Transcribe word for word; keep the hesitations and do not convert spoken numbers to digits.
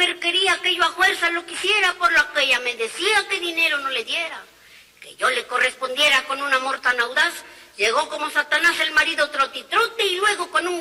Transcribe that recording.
mujer quería que yo a fuerza lo quisiera, por lo que ella me decía que dinero no le diera. Que yo le correspondiera con un amor tan audaz. Llegó como Satanás el marido trotitrote y luego con un